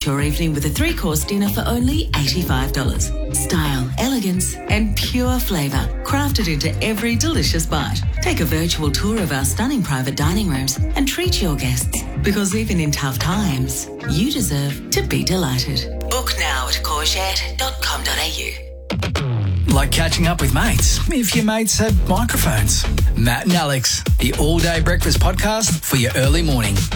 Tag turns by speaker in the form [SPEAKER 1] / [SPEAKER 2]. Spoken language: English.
[SPEAKER 1] your evening with a 3-course dinner for only $85. Style, elegance and pure flavour, crafted into every delicious bite. Take a virtual tour of our stunning private dining rooms and treat your guests, because even in tough times, you deserve to be delighted. Book now at courgette.com.au.
[SPEAKER 2] Like catching up with mates, if your mates have microphones. Matt and Alex, the all-day breakfast podcast for your early morning.